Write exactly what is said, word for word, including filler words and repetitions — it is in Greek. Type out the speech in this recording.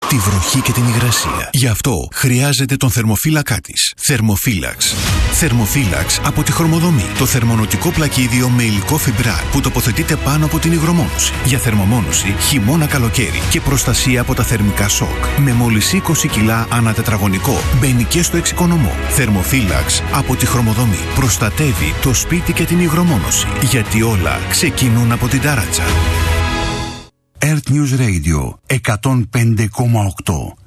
τη βροχή και την υγρασία. Γι' αυτό χρειάζεται τον θερμοφύλακά της. Θερμοφύλαξ. Θερμοφύλαξ από τη Χρωμοδομή. Το θερμονοτικό πλακίδιο με υλικό φιμπράρ που τοποθετείται πάνω από την υγρομόνωση. Για θερμομόνωση χειμώνα καλοκαίρι και προστασία από τα θερμικά σοκ. Με μόλις είκοσι κιλά ανά τετραγωνικό. Μπαίνει και στο εξοικονομό. Θερμοφύλαξ από τη Χρωμοδομή. Προστατεύει το σπίτι και την υγρομόνωση. Γιατί όλα ξεκινούν από την ταράτσα. Earth News Radio εκατόν πέντε κόμμα οκτώ.